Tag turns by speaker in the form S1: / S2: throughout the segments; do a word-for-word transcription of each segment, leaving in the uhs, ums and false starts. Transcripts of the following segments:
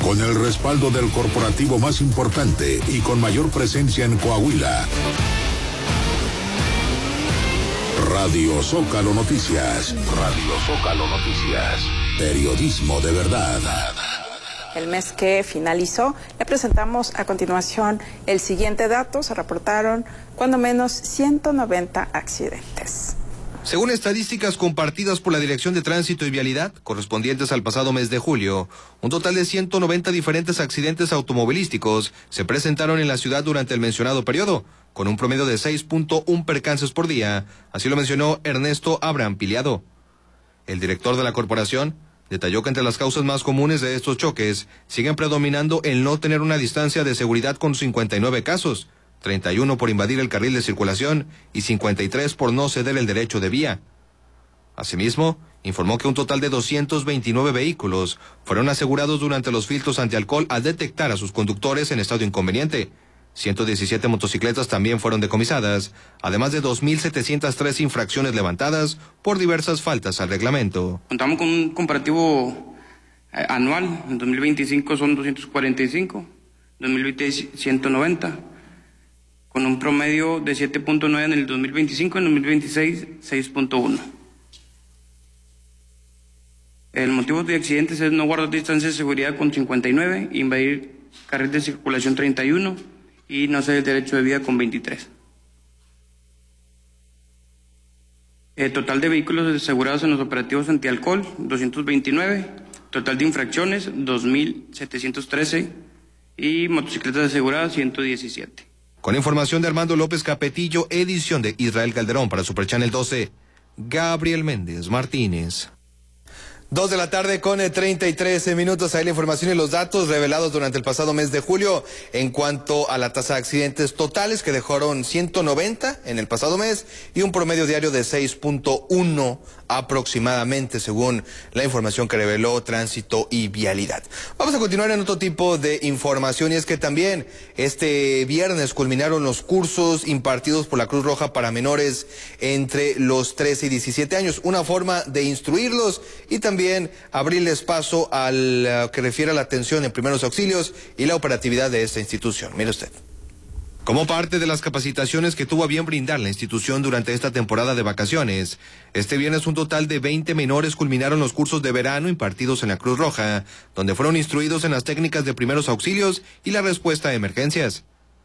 S1: Con el respaldo del corporativo más importante y con mayor presencia en Coahuila. Radio Zócalo Noticias. Radio Zócalo Noticias. Periodismo de verdad.
S2: El mes que finalizó, le presentamos a continuación el siguiente dato. Se reportaron cuando menos ciento noventa accidentes.
S3: Según estadísticas compartidas por la Dirección de Tránsito y Vialidad, correspondientes al pasado mes de julio, un total de ciento noventa diferentes accidentes automovilísticos se presentaron en la ciudad durante el mencionado periodo, con un promedio de seis punto uno percances por día, así lo mencionó Ernesto Abraham Piliado. El director de la corporación detalló que entre las causas más comunes de estos choques siguen predominando el no tener una distancia de seguridad con cincuenta y nueve casos, treinta y uno por invadir el carril de circulación y cincuenta y tres por no ceder el derecho de vía. Asimismo, informó que un total de doscientos veintinueve vehículos fueron asegurados durante los filtros antialcohol al detectar a sus conductores en estado inconveniente. ciento diecisiete motocicletas también fueron decomisadas, además de dos mil setecientas tres infracciones levantadas por diversas faltas al reglamento.
S4: Contamos con un comparativo anual, en dos mil veinticinco son doscientos cuarenta y cinco, dos mil veinte ciento noventa, con un promedio de siete punto nueve en el dos mil veinticinco, en dos mil veintiséis seis punto uno. El motivo de accidentes es no guardar distancia de seguridad con cincuenta y nueve, invadir carril de circulación treinta y uno y no ceder el derecho de vía con veintitrés. El total de vehículos asegurados en los operativos antialcohol, doscientos veintinueve, total de infracciones, dos mil setecientos trece y motocicletas aseguradas, ciento diecisiete.
S3: Con información de Armando López Capetillo, edición de Israel Calderón para Super Channel doce, Gabriel Méndez Martínez. Dos de la tarde con treinta y tres minutos. Ahí la información y los datos revelados durante el pasado mes de julio en cuanto a la tasa de accidentes totales, que dejaron ciento noventa en el pasado mes y un promedio diario de seis punto uno aproximadamente, según la información que reveló Tránsito y Vialidad. Vamos a continuar en otro tipo de información, y es que también este viernes culminaron los cursos impartidos por la Cruz Roja para menores entre los trece y diecisiete años, una forma de instruirlos y también abrirles paso al que refiere a la atención en primeros auxilios y la operatividad de esta institución. Mire usted. Como parte de las capacitaciones que tuvo a bien brindar la institución durante esta temporada de vacaciones, este viernes un total de veinte menores culminaron los cursos de verano impartidos en la Cruz Roja, donde fueron instruidos en las técnicas de primeros auxilios y la respuesta a emergencias.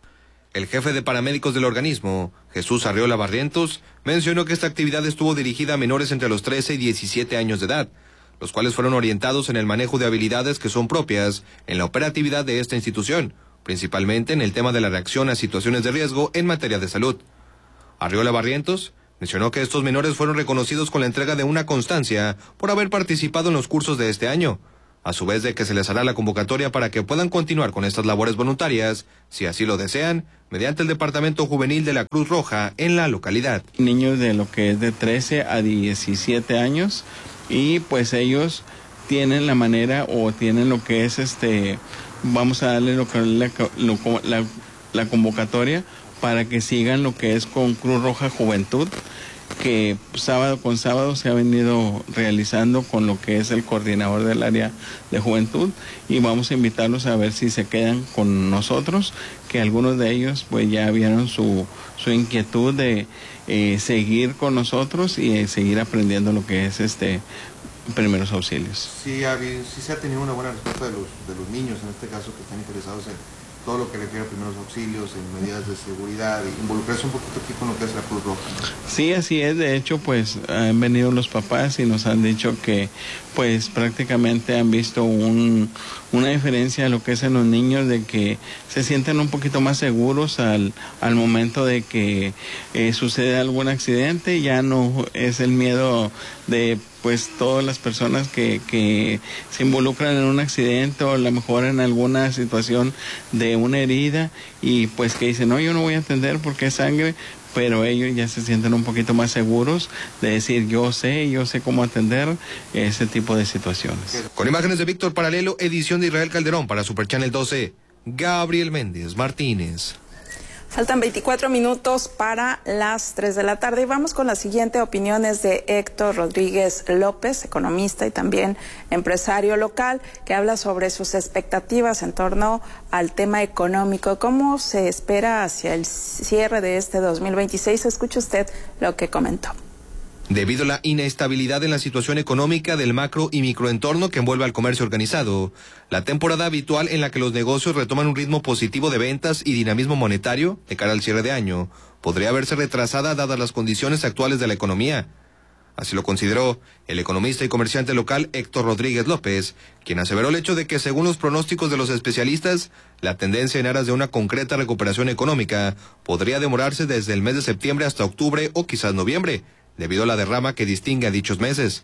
S3: El jefe de paramédicos del organismo, Jesús Arriola Barrientos, mencionó que esta actividad estuvo dirigida a menores entre los trece y diecisiete años de edad, los cuales fueron orientados en el manejo de habilidades que son propias en la operatividad de esta institución, principalmente en el tema de la reacción a situaciones de riesgo en materia de salud. Arriola Barrientos mencionó que estos menores fueron reconocidos con la entrega de una constancia por haber participado en los cursos de este año, a su vez de que se les hará la convocatoria para que puedan continuar con estas labores voluntarias, si así lo desean, mediante el Departamento Juvenil de la Cruz Roja en la localidad.
S5: Niños de lo que es de trece a diecisiete años, y pues ellos tienen la manera o tienen lo que es este... Vamos a darle lo que la, lo, la, la convocatoria para que sigan lo que es con Cruz Roja Juventud, que sábado con sábado se ha venido realizando con lo que es el coordinador del área de juventud, y vamos a invitarlos a ver si se quedan con nosotros, que algunos de ellos pues ya vieron su, su inquietud de eh, seguir con nosotros y eh, seguir aprendiendo lo que es este primeros auxilios.
S6: Sí, ha habido, sí se ha tenido una buena respuesta de los, de los niños, en este caso, que están interesados en todo lo que refiere a primeros auxilios, en medidas de seguridad, e involucrarse un poquito aquí con lo que es la Cruz Roja.
S5: Sí, así es. De hecho, pues han venido los papás y nos han dicho que pues prácticamente han visto un, una diferencia en lo que es en los niños, de que se sienten un poquito más seguros al, al momento de que eh, sucede algún accidente. Ya no es el miedo de pues todas las personas que, que se involucran en un accidente o a lo mejor en alguna situación de una herida, y pues que dicen, no, yo no voy a atender porque es sangre, pero ellos ya se sienten un poquito más seguros de decir, yo sé, yo sé cómo atender ese tipo de situaciones.
S3: Con imágenes de Víctor Paralelo, edición de Israel Calderón para Super Channel doce, Gabriel Méndez Martínez.
S2: Faltan veinticuatro minutos para las tres de la tarde y vamos con la siguiente opinión. Es de Héctor Rodríguez López, economista y también empresario local, que habla sobre sus expectativas en torno al tema económico. ¿Cómo se espera hacia el cierre de este dos mil veintiséis? Escuche usted lo que comentó.
S3: Debido a la inestabilidad en la situación económica del macro y microentorno que envuelve al comercio organizado, la temporada habitual en la que los negocios retoman un ritmo positivo de ventas y dinamismo monetario de cara al cierre de año podría verse retrasada dadas las condiciones actuales de la economía. Así lo consideró el economista y comerciante local Héctor Rodríguez López, quien aseveró el hecho de que, según los pronósticos de los especialistas, la tendencia en aras de una concreta recuperación económica podría demorarse desde el mes de septiembre hasta octubre o quizás noviembre, debido a la derrama que distingue a dichos meses.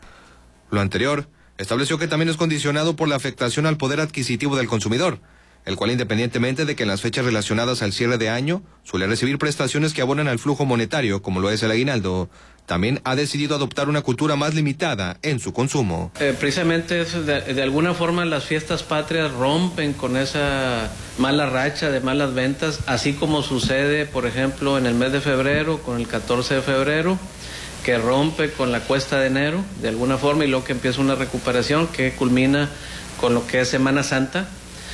S3: Lo anterior estableció que también es condicionado por la afectación al poder adquisitivo del consumidor, el cual, independientemente de que en las fechas relacionadas al cierre de año suele recibir prestaciones que abonan al flujo monetario, como lo es el aguinaldo, también ha decidido adoptar una cultura más limitada en su consumo.
S7: Eh, precisamente eso, de, de alguna forma las fiestas patrias rompen con esa mala racha de malas ventas, así como sucede, por ejemplo, en el mes de febrero, con el catorce de febrero, que rompe con la cuesta de enero, de alguna forma, y luego que empieza una recuperación que culmina con lo que es Semana Santa.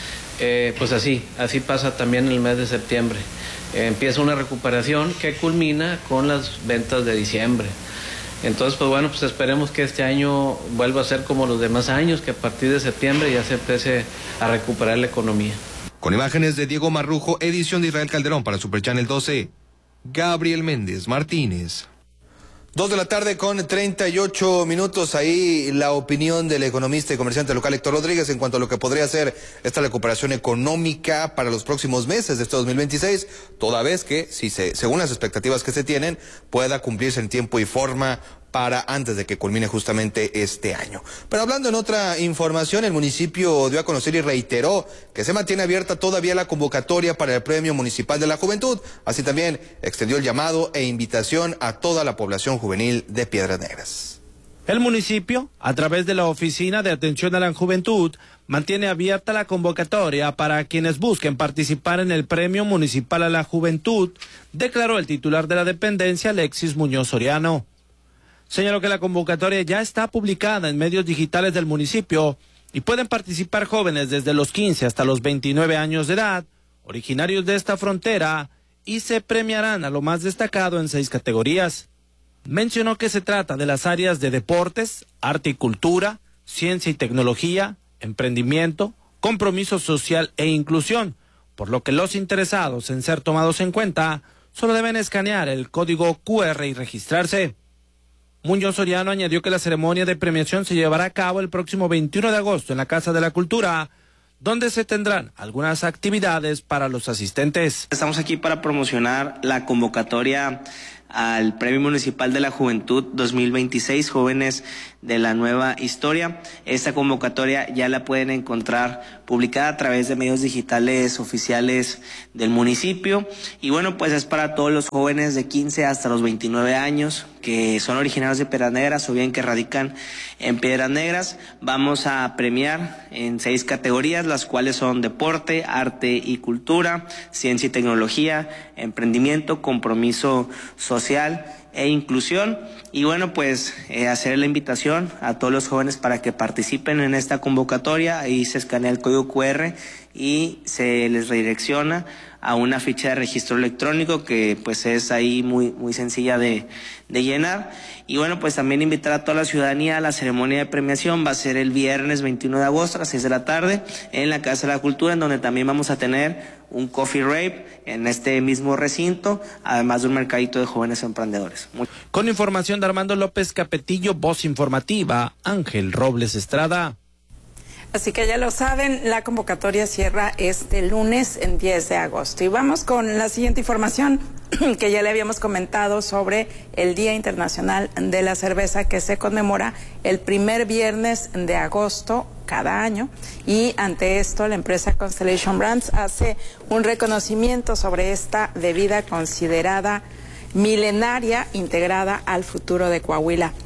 S7: Eh, pues así, así pasa también en el mes de septiembre. Eh, empieza una recuperación que culmina con las ventas de diciembre. Entonces, pues bueno, pues esperemos que este año vuelva a ser como los demás años, que a partir de septiembre ya se empiece a recuperar la economía.
S3: Con imágenes de Diego Marrujo, edición de Israel Calderón para Super Channel doce, Gabriel Méndez Martínez. Dos de la tarde con treinta y ocho minutos. Ahí la opinión del economista y comerciante local Héctor Rodríguez en cuanto a lo que podría ser esta recuperación económica para los próximos meses de este dos mil veintiséis, toda vez que, si se, según las expectativas que se tienen, pueda cumplirse en tiempo y forma para antes de que culmine justamente este año. Pero hablando en otra información, el municipio dio a conocer y reiteró que se mantiene abierta todavía la convocatoria para el Premio Municipal de la Juventud. Así también extendió el llamado e invitación a toda la población juvenil de Piedras Negras.
S8: El municipio, a través de la Oficina de Atención a la Juventud, mantiene abierta la convocatoria para quienes busquen participar en el Premio Municipal a la Juventud, declaró el titular de la dependencia, Alexis Muñoz Soriano. Señaló que la convocatoria ya está publicada en medios digitales del municipio y pueden participar jóvenes desde los quince hasta los veintinueve años de edad, originarios de esta frontera, y se premiarán a lo más destacado en seis categorías. Mencionó que se trata de las áreas de deportes, arte y cultura, ciencia y tecnología, emprendimiento, compromiso social e inclusión, por lo que los interesados en ser tomados en cuenta solo deben escanear el código cu erre y registrarse. Muñoz Soriano añadió que la ceremonia de premiación se llevará a cabo el próximo veintiuno de agosto en la Casa de la Cultura, donde se tendrán algunas actividades para los asistentes.
S9: Estamos aquí para promocionar la convocatoria al Premio Municipal de la Juventud dos mil veintiséis, Jóvenes de la Nueva Historia. Esta convocatoria ya la pueden encontrar publicada a través de medios digitales oficiales del municipio. Y bueno, pues es para todos los jóvenes de quince hasta los veintinueve años que son originarios de Piedras Negras o bien que radican en Piedras Negras. Vamos a premiar en seis categorías, las cuales son deporte, arte y cultura, ciencia y tecnología, emprendimiento, compromiso social e inclusión. Y bueno, pues eh, hacer la invitación a todos los jóvenes para que participen en esta convocatoria. Ahí se escanea el código cu erre y se les redirecciona a una ficha de registro electrónico que pues es ahí muy muy sencilla de, de llenar. Y bueno, pues también invitar a toda la ciudadanía a la ceremonia de premiación. Va a ser el viernes veintiuno de agosto a las seis de la tarde en la Casa de la Cultura, en donde también vamos a tener un coffee rave en este mismo recinto, además de un mercadito de jóvenes emprendedores. Muy...
S8: Con información de Armando López Capetillo, voz informativa, Ángel Robles Estrada.
S2: Así que ya lo saben, la convocatoria cierra este lunes en diez de agosto. Y vamos con la siguiente información que ya le habíamos comentado sobre el Día Internacional de la Cerveza, que se conmemora el primer viernes de agosto cada año. Y ante esto, la empresa Constellation Brands hace un reconocimiento sobre esta bebida considerada milenaria, integrada al futuro de Coahuila.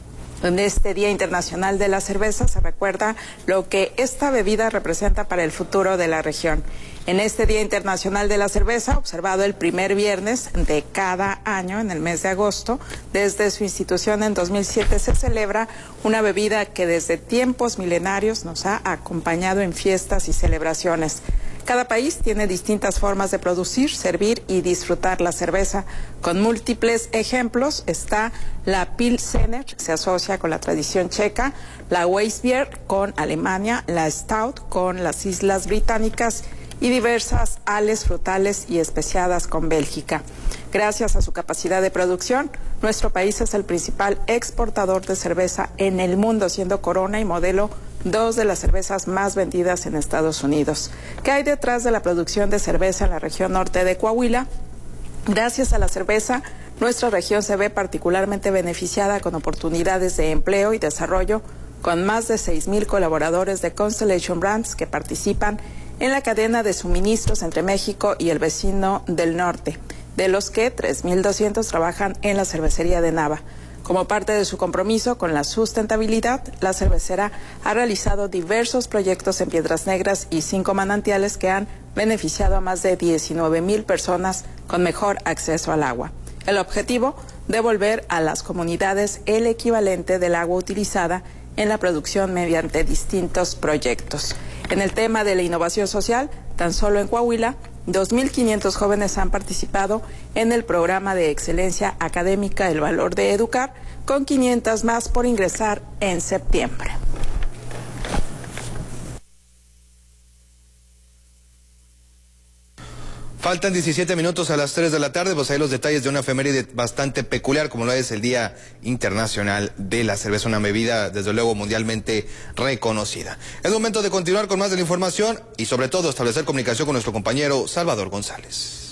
S2: En este Día Internacional de la Cerveza se recuerda lo que esta bebida representa para el futuro de la región. En este Día Internacional de la Cerveza, observado el primer viernes de cada año en el mes de agosto, desde su institución en dos mil siete se celebra una bebida que desde tiempos milenarios nos ha acompañado en fiestas y celebraciones. Cada país tiene distintas formas de producir, servir y disfrutar la cerveza. Con múltiples ejemplos está la Pilsener, se asocia con la tradición checa, la Weissbier con Alemania, la Stout con las Islas Británicas y diversas ales frutales y especiadas con Bélgica. Gracias a su capacidad de producción, nuestro país es el principal exportador de cerveza en el mundo, siendo Corona y Modelo dos de las cervezas más vendidas en Estados Unidos. ¿Qué hay detrás de la producción de cerveza en la región norte de Coahuila? Gracias a la cerveza, nuestra región se ve particularmente beneficiada con oportunidades de empleo y desarrollo, con más de seis mil colaboradores de Constellation Brands que participan en la cadena de suministros entre México y el vecino del norte, de los que tres mil doscientos trabajan en la cervecería de Nava. Como parte de su compromiso con la sustentabilidad, la cervecera ha realizado diversos proyectos en Piedras Negras y cinco manantiales que han beneficiado a más de diecinueve mil personas con mejor acceso al agua. El objetivo, devolver a las comunidades el equivalente del agua utilizada en la producción mediante distintos proyectos. En el tema de la innovación social, tan solo en Coahuila, dos mil quinientos jóvenes han participado en el programa de excelencia académica El Valor de Educar, con quinientos más por ingresar en septiembre.
S3: Faltan diecisiete minutos a las tres de la tarde, pues ahí los detalles de una efeméride bastante peculiar, como lo es el Día Internacional de la Cerveza, una bebida desde luego mundialmente reconocida. Es momento de continuar con más de la información y sobre todo establecer comunicación con nuestro compañero Salvador González.